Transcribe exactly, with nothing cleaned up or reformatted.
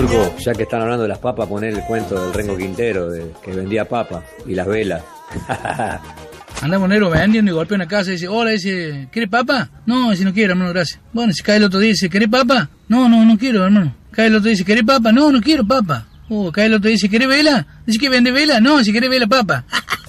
Turco, ya que están hablando de las papas, poner el cuento del Rengo Quintero, de, que vendía papas y las velas. Andamos negro vendiendo y golpea una casa y dice, hola, dice, ¿querés papa? No, dice, no quiero, hermano, gracias. Bueno, si cae el otro día dice, ¿querés papa? No, no, no quiero, hermano. Cae el otro día dice, ¿querés papa? No, no quiero papa. Oh, cae el otro día dice, ¿querés vela? Dice que vende vela. No, si querés vela, papa.